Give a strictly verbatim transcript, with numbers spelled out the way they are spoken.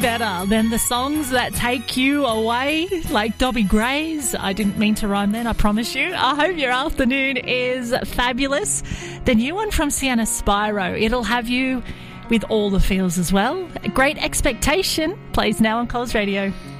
better than the songs that take you away, like Dobby Gray's. I didn't mean to rhyme then, I promise you. I hope your afternoon is fabulous. The new one from Sienna Spyro, it'll have you with all the feels as well. Great Expectation plays now on Coles Radio.